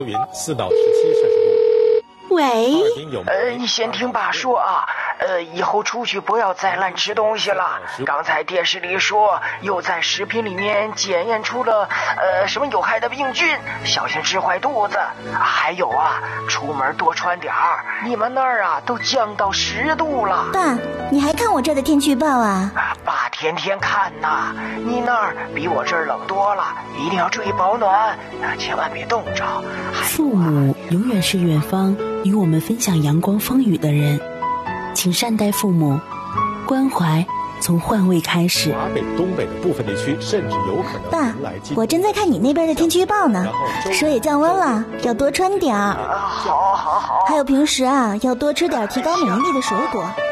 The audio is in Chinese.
云4到17摄氏度。 喂， 你先听爸说啊，以后出去不要再乱吃东西了。刚才电视里说又在食品里面检验出了什么有害的病菌，小心吃坏肚子。还有啊，出门多穿点儿。你们那儿啊都降到10度了。 爸，你还看我这儿的天气预报啊？ 爸天天看呐，你那儿比我这儿冷多了，一定要注意保暖，千万别冻着。 父母永远是远方与我们分享阳光风雨的人，请善待父母，关怀从换位开始。 华北、东北的部分地区甚至有可能。 爸，我正在看你那边的天气预报呢，说也降温了，要多穿点儿。 好。 还有平时啊，要多吃点提高免疫力的水果。